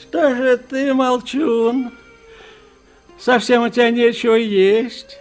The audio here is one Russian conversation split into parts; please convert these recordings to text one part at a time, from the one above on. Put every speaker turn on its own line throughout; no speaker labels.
Что же ты, молчун? Совсем у тебя нечего есть?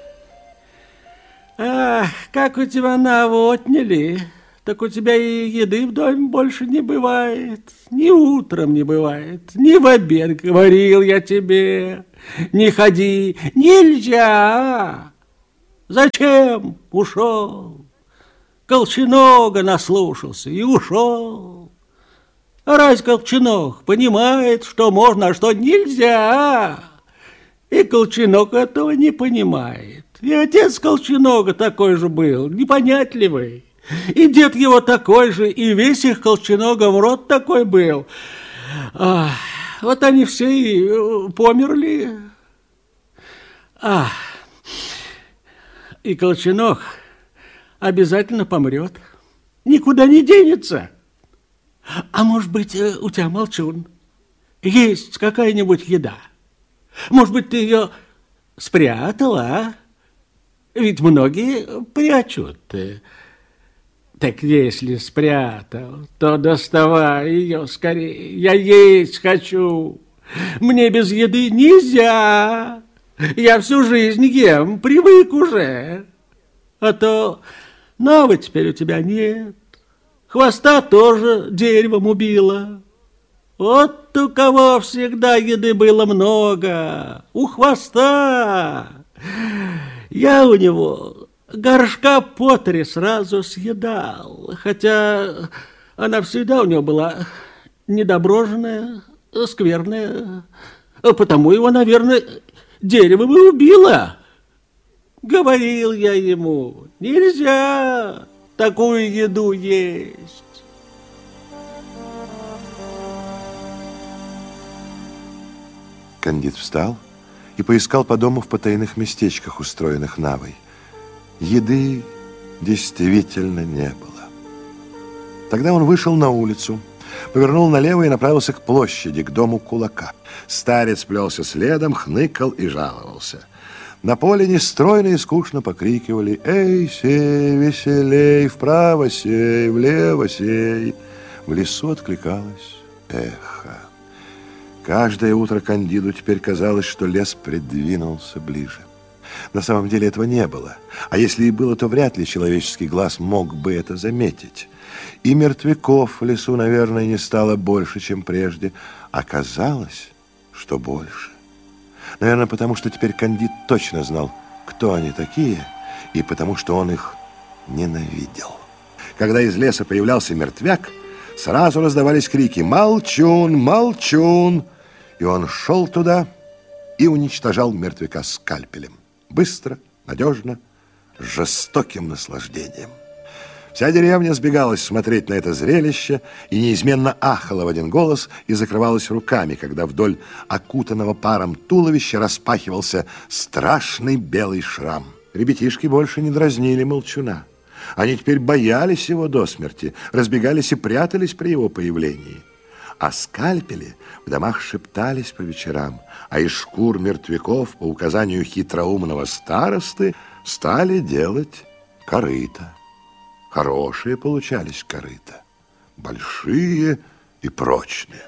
Ах, как у тебя наву отняли, так у тебя и еды в доме больше не бывает. Ни утром не бывает, ни в обед, говорил я тебе. Не ходи, нельзя. Зачем ушел? Колченога наслушался и ушел. А разве Колченог понимает, что можно, а что нельзя? И Колченог этого не понимает. И отец Колченога такой же был, непонятливый. И дед его такой же, и весь их Колченогов род такой был. Вот они все и померли. И Колченог обязательно помрет. Никуда не денется. А может быть, у тебя, молчун, есть какая-нибудь еда? Может быть, ты ее спрятала, а? Ведь многие прячут. Так если спрятал, то доставай ее скорее. Я есть хочу. Мне без еды нельзя. Я всю жизнь ем, привык уже. А то навы теперь у тебя нет. Хвоста тоже деревом убила. Вот у кого всегда еды было много. У хвоста. Я у него горшка по 3 сразу съедал. Хотя она всегда у него была недоброженная, скверная. Потому его, наверное, деревом и убило. Говорил я ему, нельзя такую еду есть.
Кандид встал и поискал по дому в потайных местечках, устроенных навой. Еды действительно не было. Тогда он вышел на улицу, повернул налево и направился к площади, к дому кулака. Старец плелся следом, хныкал и жаловался. На поле нестройно и скучно покрикивали: «Эй, сей, веселей, вправо сей, влево сей!» В лесу откликалось эхо. Каждое утро Кандиду теперь казалось, что лес придвинулся ближе. На самом деле этого не было. А если и было, то вряд ли человеческий глаз мог бы это заметить. И мертвяков в лесу, наверное, не стало больше, чем прежде. Оказалось, что больше. Наверное, потому что теперь Кандид точно знал, кто они такие, и потому что он их ненавидел. Когда из леса появлялся мертвяк, сразу раздавались крики: «Молчун! Молчун!» И он шел туда и уничтожал мертвяка скальпелем. Быстро, надежно, с жестоким наслаждением. Вся деревня сбегалась смотреть на это зрелище и неизменно ахала в один голос и закрывалась руками, когда вдоль окутанного паром туловища распахивался страшный белый шрам. Ребятишки больше не дразнили молчуна. Они теперь боялись его до смерти, разбегались и прятались при его появлении. А скальпели в домах шептались по вечерам, а из шкур мертвяков по указанию хитроумного старосты стали делать корыта. Хорошие получались корыта, большие и прочные.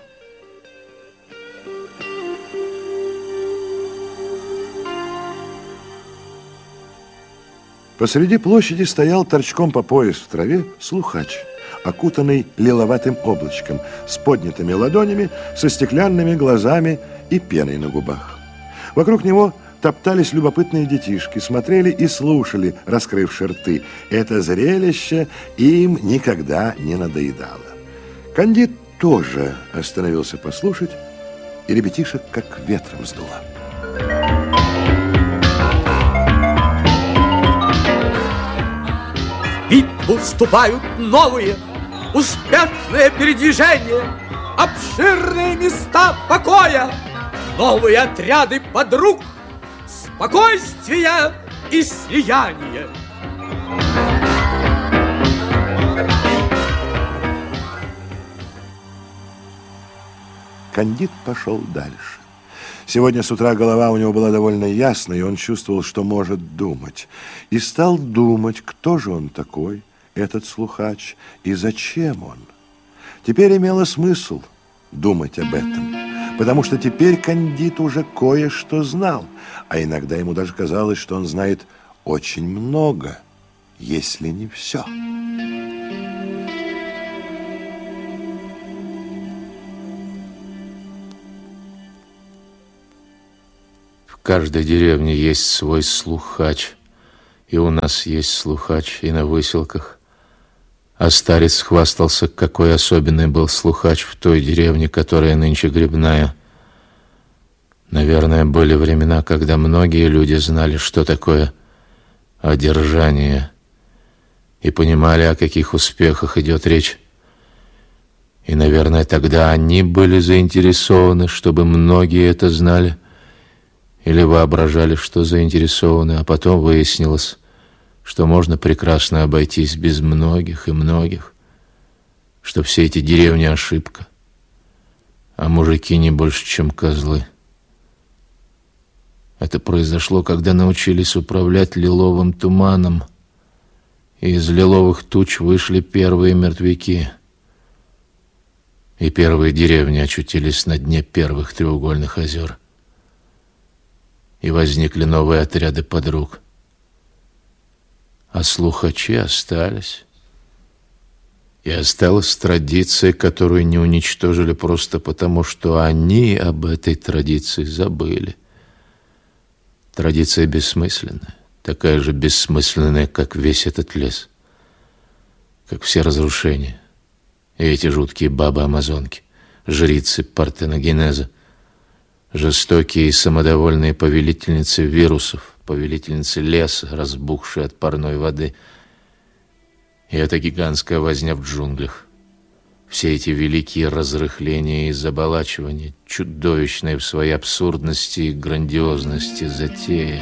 Посреди площади стоял торчком по пояс в траве слухач, окутанный лиловатым облачком, с поднятыми ладонями, со стеклянными глазами и пеной на губах. Вокруг него топтались любопытные детишки, смотрели и слушали, раскрывши рты. Это зрелище им никогда не надоедало. Кандид тоже остановился послушать, и ребятишек как ветром сдуло.
В битву вступают новые, успешные передвижения, обширные места покоя, новые отряды подруг, спокойствие и слияние.
Кандид пошел дальше. Сегодня с утра голова у него была довольно ясная, и он чувствовал, что может думать. И стал думать, кто же он такой, этот слухач, и зачем он. Теперь имело смысл думать об этом, потому что теперь Кандид уже кое-что знал, а иногда ему даже казалось, что он знает очень много, если не все.
В каждой деревне есть свой слухач, и у нас есть слухач и на выселках. А старец хвастался, какой особенный был слухач в той деревне, которая нынче Грибная. Наверное, были времена, когда многие люди знали, что такое одержание, и понимали, о каких успехах идет речь. И, наверное, тогда они были заинтересованы, чтобы многие это знали, или воображали, что заинтересованы, а потом выяснилось, что можно прекрасно обойтись без многих и многих, что все эти деревни ошибка, а мужики не больше, чем козлы. Это произошло, когда научились управлять лиловым туманом, и из лиловых туч вышли первые мертвяки, и первые деревни очутились на дне первых треугольных озер, и возникли новые отряды подруг. А слухачи остались. И осталась традиция, которую не уничтожили просто потому, что они об этой традиции забыли. Традиция бессмысленная, такая же бессмысленная, как весь этот лес, как все разрушения. И эти жуткие бабы-амазонки, жрицы партеногенеза, жестокие и самодовольные повелительницы вирусов, повелительницы леса, разбухшие от парной воды. И эта гигантская возня в джунглях. Все эти великие разрыхления и заболачивания, чудовищные в своей абсурдности и грандиозности затеи.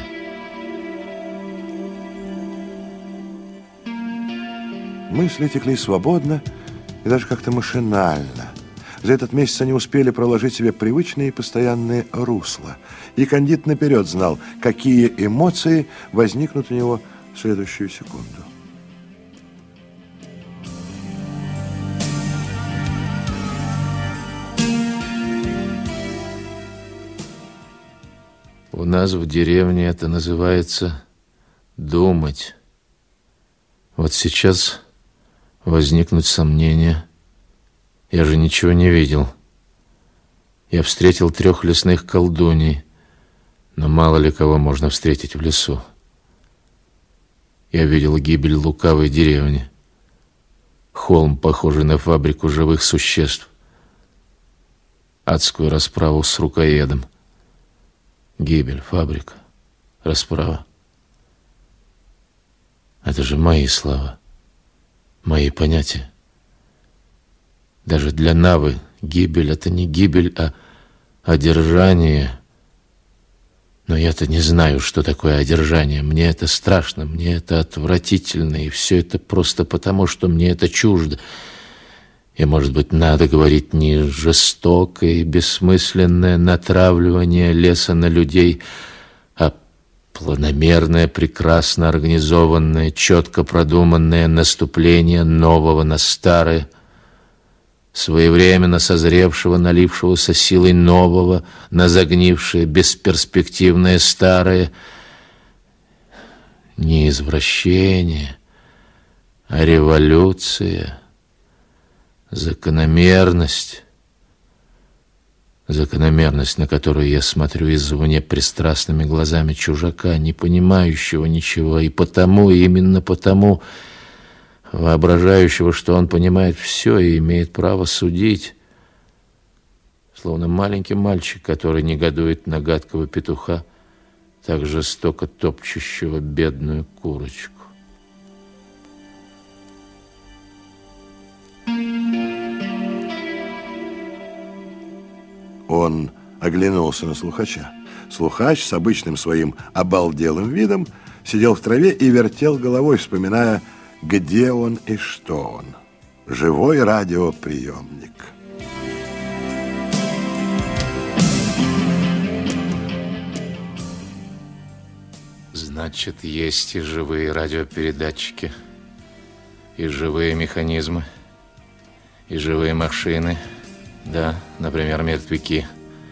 Мысли текли свободно и даже как-то машинально. За этот месяц они успели проложить себе привычные и постоянные русла. И Кандид наперед знал, какие эмоции возникнут у него в следующую секунду.
У нас в деревне это называется думать. Вот сейчас возникнут сомнения. Я же ничего не видел. Я встретил 3 лесных колдуней, но мало ли кого можно встретить в лесу. Я видел гибель лукавой деревни. Холм, похожий на фабрику живых существ. Адскую расправу с рукоедом. Гибель, фабрика, расправа. Это же мои слова, мои понятия. Даже для Навы гибель — это не гибель, а одержание. Но я-то не знаю, что такое одержание. Мне это страшно, мне это отвратительно, и все это просто потому, что мне это чуждо. И, может быть, надо говорить не жестокое и бессмысленное натравливание леса на людей, а планомерное, прекрасно организованное, четко продуманное наступление нового на старое, своевременно созревшего, налившегося силой нового на загнившее, бесперспективное старое. Не извращение, а революция. Закономерность, на которую я смотрю извне пристрастными глазами чужака, не понимающего ничего, и потому, и именно потому, воображающего, что он понимает все и имеет право судить, словно маленький мальчик, который негодует на гадкого петуха, так жестоко топчущего бедную курочку.
Он оглянулся на слухача. Слухач с обычным своим обалделым видом сидел в траве и вертел головой, вспоминая, где он и что он. Живой радиоприемник.
Значит, есть и живые радиопередатчики, и живые механизмы, и живые машины. Да, например, мертвяки.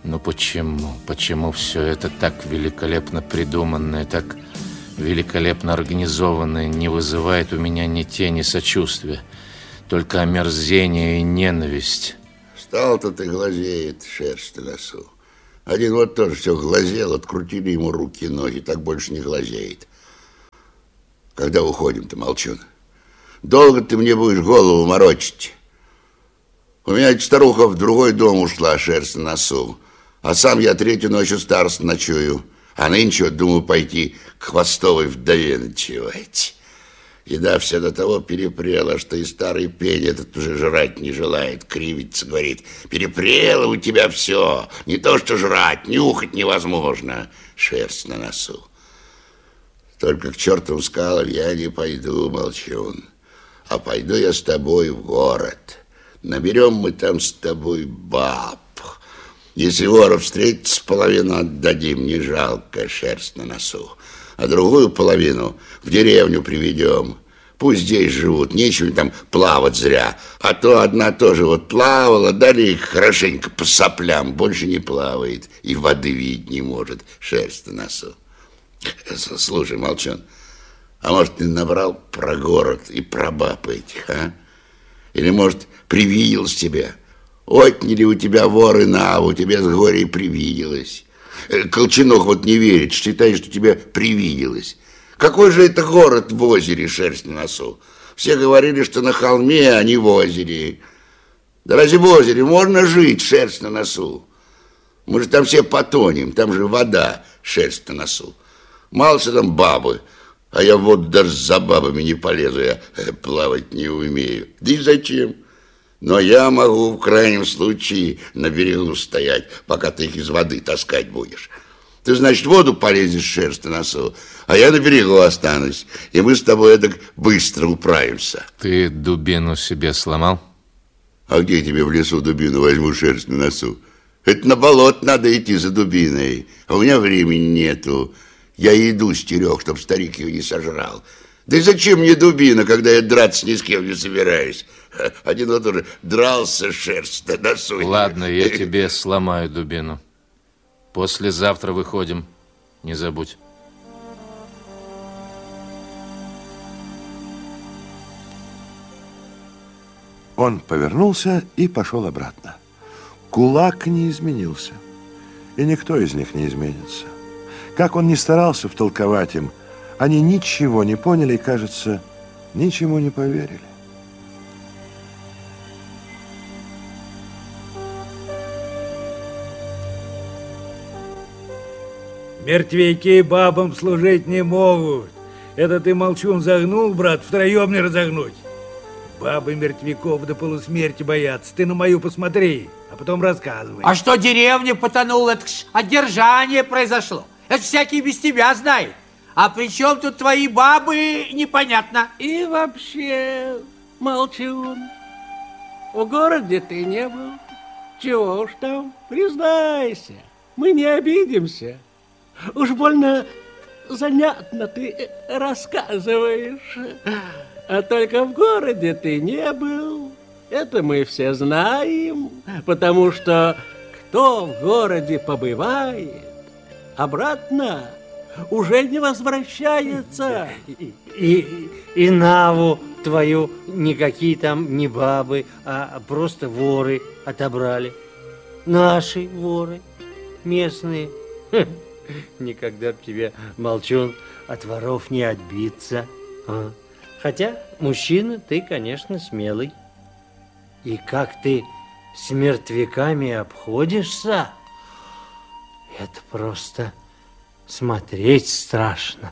Но почему? Почему все это так великолепно придуманное, так великолепно организованное не вызывает у меня ни тени сочувствия, только омерзение и ненависть?
Встал-то ты, глазеет, шерсть на носу. Один вот тоже все глазел, открутили ему руки и ноги, так больше не глазеет. Когда уходим-то, Молчун? Долго ты мне будешь голову морочить? У меня старуха в другой дом ушла, шерсть на носу. А сам я третью ночь у староста ночую. А нынче вот думаю пойти к хвостовой вдове ночевать. Еда вся до того перепрела, что и старый пень этот уже жрать не желает, кривится, говорит. Перепрело у тебя все. Не то что жрать, нюхать невозможно. Шерсть на носу. Только к чертовым скалам я не пойду, Молчун. А пойду я с тобой в город. Наберем мы там с тобой баб. Если воров встретится, половину отдадим, не жалко, шерсть на носу. А другую половину в деревню приведем. Пусть здесь живут, нечего там плавать зря. А то одна тоже вот плавала, дали их хорошенько по соплям, больше не плавает и воды видеть не может, шерсть на носу. Слушай, Молчун, а может, ты набрал про город и про баб этих, а? Или, может, привиделось тебе? Отняли у тебя воры Наву, тебе с горя и привиделось. Колченок вот не верит, считает, что тебе привиделось. Какой же это город в озере, шерсть на носу? Все говорили, что на холме, а не в озере. Да разве в озере можно жить, шерсть на носу? Мы же там все потонем, там же вода, шерсть на носу. Мало что там бабы, а я вот даже за бабами не полезу, я плавать не умею. Да и зачем? Но я могу в крайнем случае на берегу стоять, пока ты их из воды таскать будешь. Ты, значит, в воду полезешь, шерсть на носу, а я на берегу останусь, и мы с тобой так быстро управимся.
Ты дубину себе сломал?
А где тебе в лесу дубину возьму, шерсть на носу? Это на болот надо идти за дубиной, а у меня времени нету. Я еду стерег, чтоб старик ее не сожрал. Да и зачем мне дубина, когда я драться ни с кем не собираюсь? Один вот уже дрался, шерсть на носу.
Ладно, я тебе сломаю дубину. Послезавтра выходим, не забудь.
Он повернулся и пошел обратно. Кулак не изменился, и никто из них не изменится. Как он ни старался втолковать им, они ничего не поняли и, кажется, ничему не поверили.
Мертвяки бабам служить не могут. Это ты, Молчун, загнул, брат, втроем не разогнуть. Бабы мертвяков до полусмерти боятся. Ты на мою посмотри, а потом рассказывай.
А что деревня потонула, это ж одержание произошло. Это всякий без тебя знает. А при чем тут твои бабы, непонятно.
И вообще, Молчун, в городе ты не был. Чего уж там, признайся, мы не обидимся. Уж больно занятно ты рассказываешь. А только в городе ты не был. Это мы все знаем, потому что кто в городе побывает, обратно уже не возвращается.
И Наву твою никакие там не бабы, а просто воры отобрали. Наши воры, местные. Никогда б тебе, Молчун, от воров не отбиться. Хотя мужчина ты, конечно, смелый. И как ты с мертвяками обходишься, это просто смотреть страшно.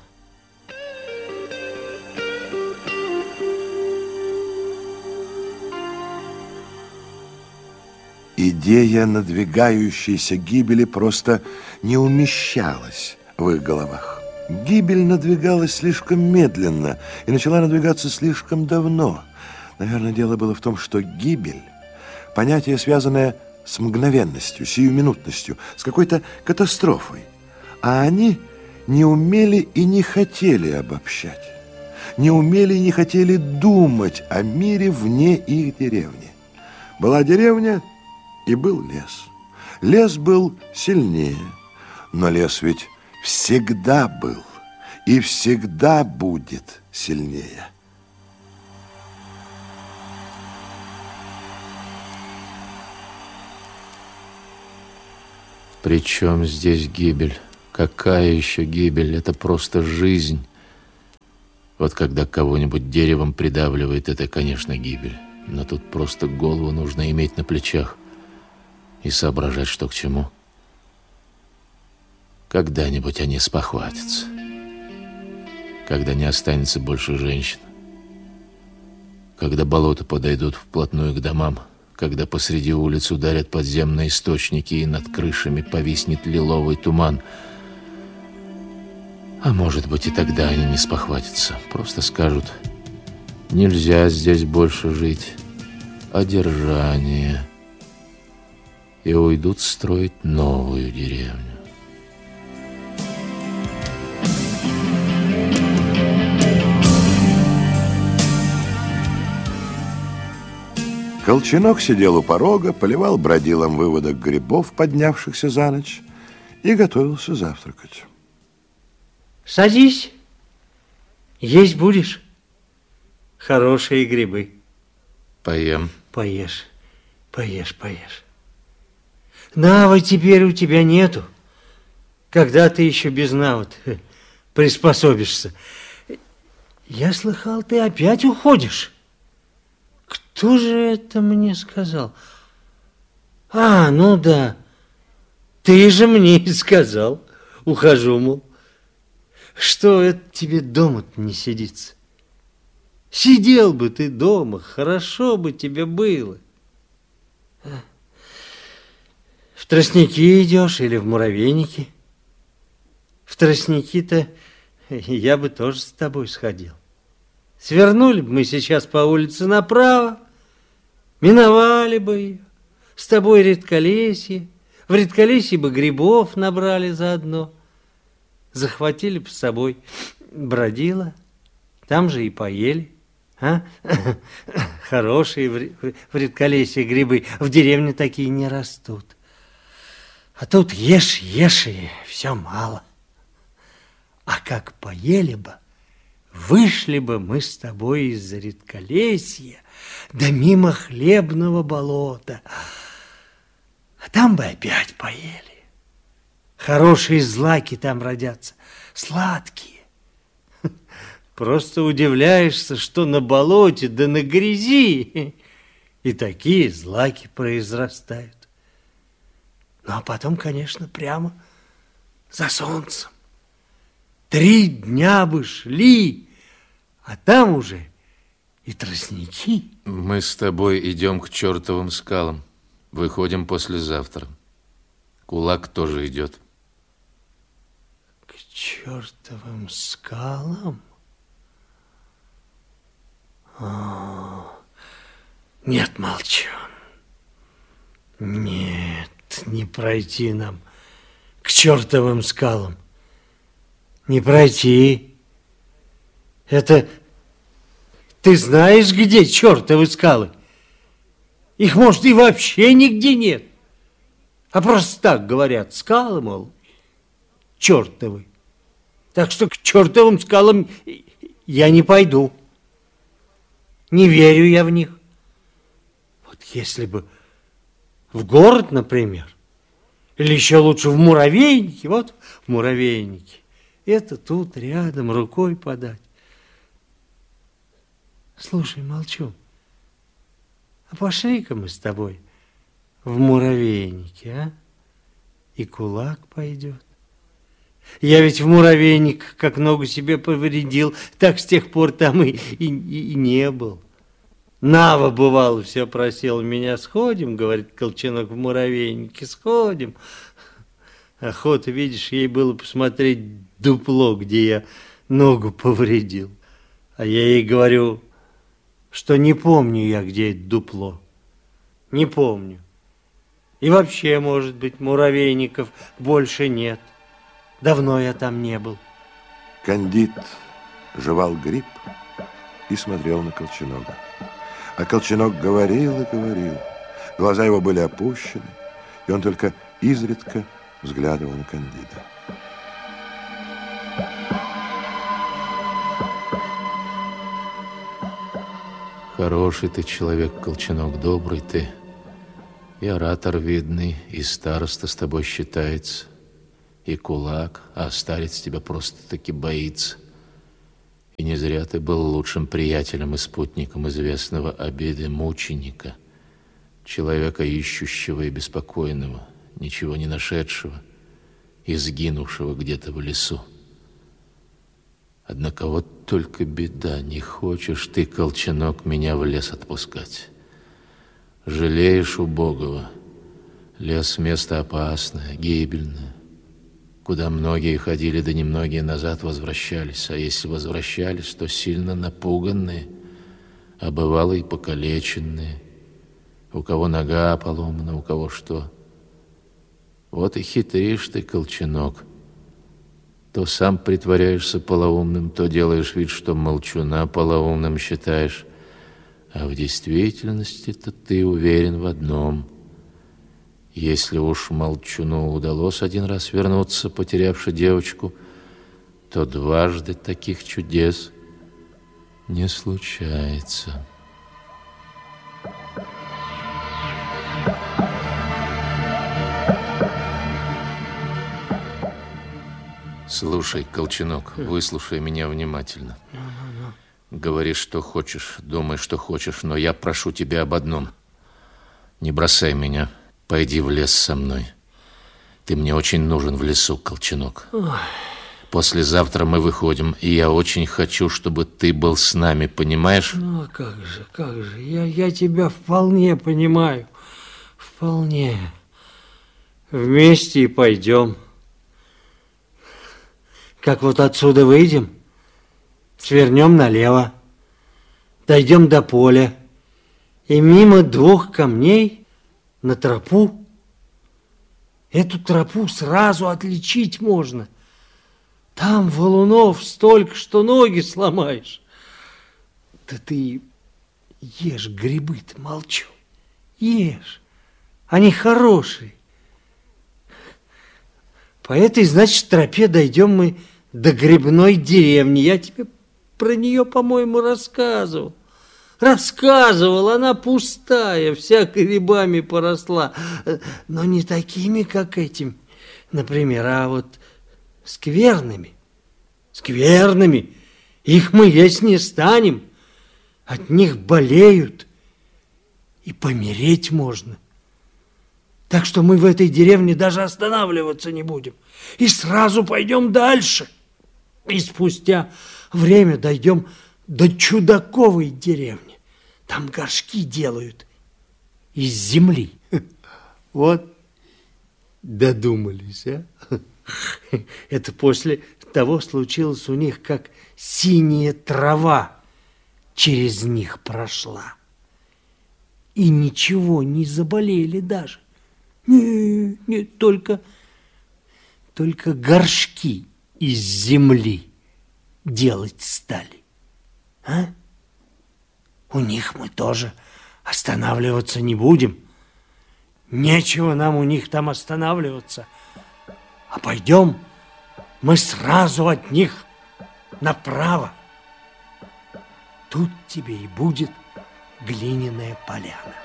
Идея надвигающейся гибели просто не умещалась в их головах. Гибель надвигалась слишком медленно и начала надвигаться слишком давно. Наверное, дело было в том, что гибель – понятие, связанное с мгновенностью, сиюминутностью, с какой-то катастрофой. А они не умели и не хотели обобщать, не умели и не хотели думать о мире вне их деревни. Была деревня и был лес. Лес был сильнее, но лес ведь всегда был и всегда будет сильнее.
Причем здесь гибель? Какая еще гибель? Это просто жизнь. Вот когда кого-нибудь деревом придавливает, это, конечно, гибель. Но тут просто голову нужно иметь на плечах и соображать, что к чему. Когда-нибудь они спохватятся. Когда не останется больше женщин. Когда болота подойдут вплотную к домам. Когда посреди улиц ударят подземные источники и над крышами повиснет лиловый туман. А может быть, и тогда они не спохватятся. Просто скажут: нельзя здесь больше жить. Одержание. И уйдут строить новую деревню.
Колченок сидел у порога, поливал бродилом выводок грибов, поднявшихся за ночь, и готовился завтракать.
Садись. Есть будешь? Хорошие грибы.
Поем.
Поешь, поешь, поешь. Навы теперь у тебя нету. Когда ты еще без навы приспособишься? Я слыхал, ты опять уходишь. Кто же это мне сказал? А, ну да. Ты же мне и сказал. Ухожу, мол. Что это тебе дома-то не сидится? Сидел бы ты дома, хорошо бы тебе было. В тростники идешь или в муравейники? В тростники-то я бы тоже с тобой сходил. Свернули бы мы сейчас по улице направо, миновали бы ее, с тобой редколесье, в редколесье бы грибов набрали заодно, захватили бы с собой бродила, там же и поели. А? Хорошие в редколесье грибы, в деревне такие не растут. А тут ешь, ешь, и все мало. А как поели бы, вышли бы мы с тобой из редколесья, да мимо хлебного болота, а там бы опять поели. Хорошие злаки там родятся, сладкие. Просто удивляешься, что на болоте да на грязи и такие злаки произрастают. Ну, а потом, конечно, прямо за солнцем. 3 дня бы шли, а там уже и тростники.
Мы с тобой идем к чертовым скалам. Выходим послезавтра. Кулак тоже идет.
К чертовым скалам? Нет, молчу. Нет, не пройти нам к чертовым скалам. Не пройти. Это ты знаешь, где чертовы скалы? Их, может, и вообще нигде нет. А просто так говорят, скалы, мол, чертовы. Так что к чертовым скалам я не пойду. Не верю я в них. Вот если бы в город, например, или еще лучше в муравейнике, вот в муравейнике, это тут рядом рукой подать. Слушай, молчу. А пошли-ка мы с тобой в муравейнике, а? И кулак пойдет. Я ведь в муравейник как ногу себе повредил, так с тех пор там и не был. Нава, бывало, все просил меня: сходим, говорит Колченок, в муравейнике, сходим. Охота, видишь, ей было посмотреть дупло, где я ногу повредил. А я ей говорю, что не помню я, где это дупло. Не помню. И вообще, может быть, муравейников больше нет. Давно я там не был.
Кандид жевал гриб и смотрел на Колченога. А Колченок говорил и говорил. Глаза его были опущены, и он только изредка взглядывал на Кандида.
Хороший ты человек, Колченок, добрый ты. И оратор видный, и староста с тобой считается, и кулак, а старец тебя просто-таки боится. И не зря ты был лучшим приятелем и спутником известного обиды мученика, человека ищущего и беспокойного, ничего не нашедшего и сгинувшего где-то в лесу. Однако вот только беда, не хочешь ты, Колченок, меня в лес отпускать. Жалеешь убогого. Лес — место опасное, гибельное, куда многие ходили, да немногие назад возвращались. А если возвращались, то сильно напуганные, а бывало и покалеченные. У кого нога поломана, у кого что. Вот и хитришь ты, Колченок. То сам притворяешься полоумным, то делаешь вид, что молчуна полоумным считаешь. А в действительности-то ты уверен в одном. Если уж молчуну удалось один раз вернуться, потерявши девочку, то дважды таких чудес не случается. Слушай, Колченок, выслушай меня внимательно. Говори, что хочешь, думай, что хочешь, но я прошу тебя об одном. Не бросай меня, пойди в лес со мной. Ты мне очень нужен в лесу, Колченок. Послезавтра мы выходим, и я очень хочу, чтобы ты был с нами, понимаешь?
Ну, как же, я тебя вполне понимаю, вполне. Вместе и пойдем. Как вот отсюда выйдем, свернем налево, дойдем до поля и мимо двух камней на тропу. Эту тропу сразу отличить можно. Там валунов столько, что ноги сломаешь. Да ты ешь грибы-то, молчу, ешь, они хорошие. По этой, значит, тропе дойдем мы до грибной деревни. Я тебе про нее, по-моему, рассказывал. Она пустая, вся грибами поросла. Но не такими, как этим, например, а вот скверными. Скверными. Их мы есть не станем. От них болеют. И помереть можно. Так что мы в этой деревне даже останавливаться не будем. И сразу пойдем дальше. И спустя время дойдем до Чудаковой деревни. Там горшки делают из земли. Вот додумались, а? Это после того случилось у них, как синяя трава через них прошла. И ничего, не заболели даже. Не, только горшки из земли делать стали. А? У них мы тоже останавливаться не будем. Нечего нам у них там останавливаться. А пойдем мы сразу от них направо. Тут тебе и будет глиняная поляна.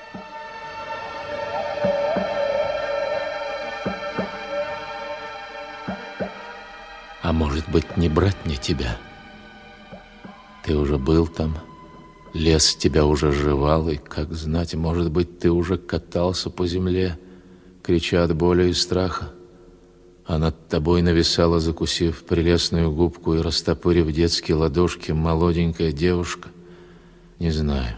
А может быть, не брать мне тебя? Ты уже был там, лес тебя уже жевал, и, как знать, может быть, ты уже катался по земле, крича от боли и страха, а над тобой нависала, закусив прелестную губку и растопырив детские ладошки, молоденькая девушка. Не знаю,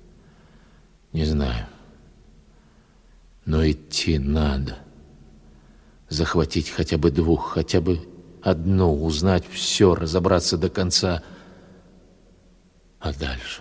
но идти надо. Захватить хотя бы двух, хотя бы одну, узнать все, разобраться до конца. А дальше?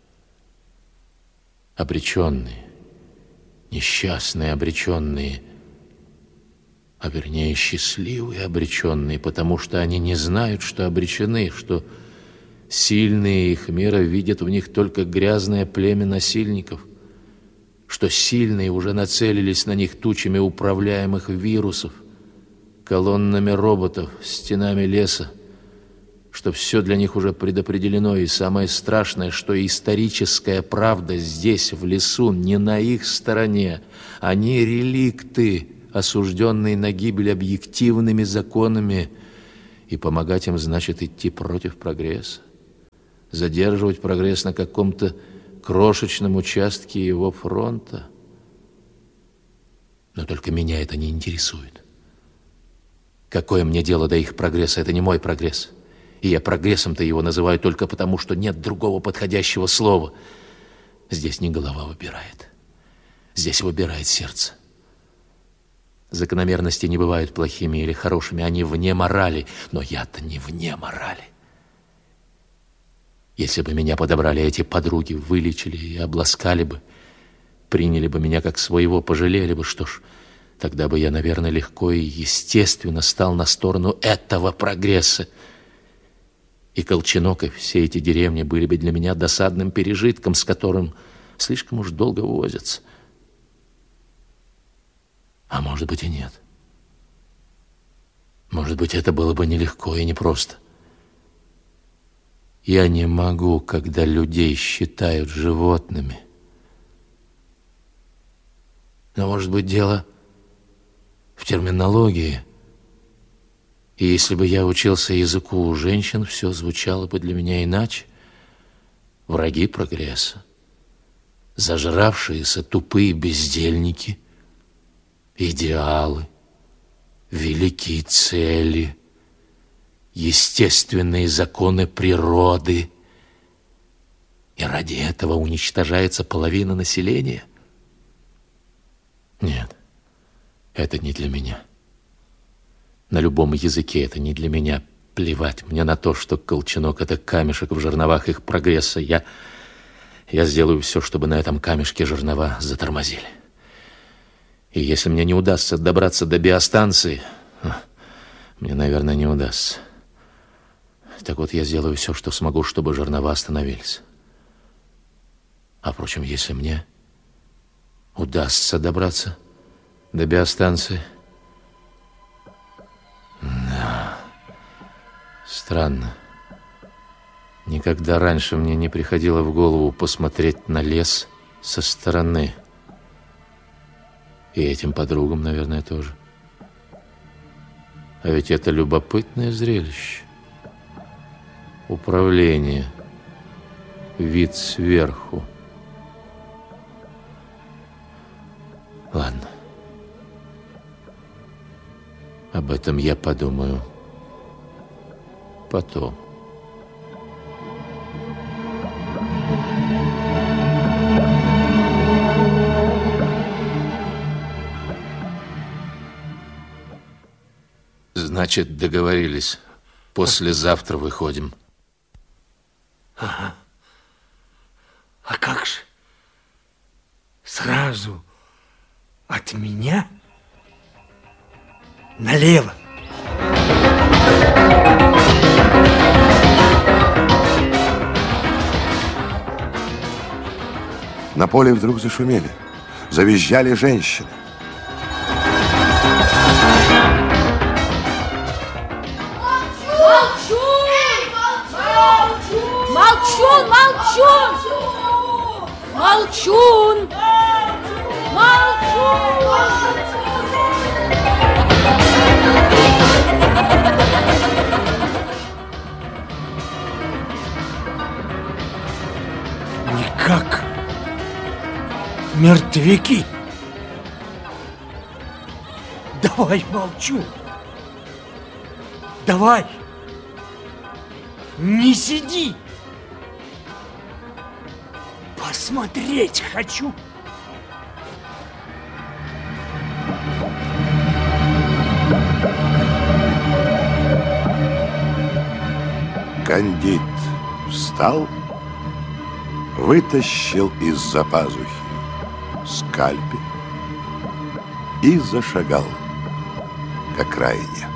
Обреченные, несчастные обреченные, а вернее счастливые обреченные, потому что они не знают, что обречены, что сильные их мира видят в них только грязное племя насильников, что сильные уже нацелились на них тучами управляемых вирусов, колоннами роботов, стенами леса, что все для них уже предопределено, и самое страшное, что историческая правда здесь, в лесу, не на их стороне. Они реликты, осужденные на гибель объективными законами, и помогать им значит идти против прогресса, задерживать прогресс на каком-то крошечном участке его фронта. Но только меня это не интересует. Какое мне дело до их прогресса? Это не мой прогресс. И я прогрессом-то его называю только потому, что нет другого подходящего слова. Здесь не голова выбирает. Здесь выбирает сердце. Закономерности не бывают плохими или хорошими. Они вне морали. Но я-то не вне морали. Если бы меня подобрали эти подруги, вылечили и обласкали бы, приняли бы меня как своего, пожалели бы, что ж, тогда бы я, наверное, легко и естественно стал на сторону этого прогресса. И Колченок, и все эти деревни были бы для меня досадным пережитком, с которым слишком уж долго возятся. А может быть и нет. Может быть, это было бы нелегко и непросто. Я не могу, когда людей считают животными. Но, может быть, дело в терминологии. И если бы я учился языку у женщин, все звучало бы для меня иначе. Враги прогресса, зажравшиеся тупые бездельники, идеалы, великие цели, естественные законы природы. И ради этого уничтожается половина населения? Нет, это не для меня. На любом языке это не для меня. Плевать мне на то, что Колченок — это камешек в жерновах их прогресса. Я сделаю все, чтобы на этом камешке жернова затормозили. И если мне не удастся добраться до биостанции, мне, наверное, не удастся. Так вот, я сделаю все, что смогу, чтобы жернова остановились. А, впрочем, если мне удастся добраться до биостанции... Да. Странно. Никогда раньше мне не приходило в голову посмотреть на лес со стороны. И этим подругам, наверное, тоже. А ведь это любопытное зрелище. Управление. Вид сверху. Ладно. Об этом я подумаю потом. Значит, договорились. Послезавтра выходим.
Ага. А как же? Сразу от меня налево.
На поле вдруг зашумели. Завизжали женщины.
Молчун! Молчун!
Никак мертвяки. Давай, молчу. Давай. Не сиди. Посмотреть хочу.
Кандид встал, вытащил из-за пазухи скальпель и зашагал к окраине.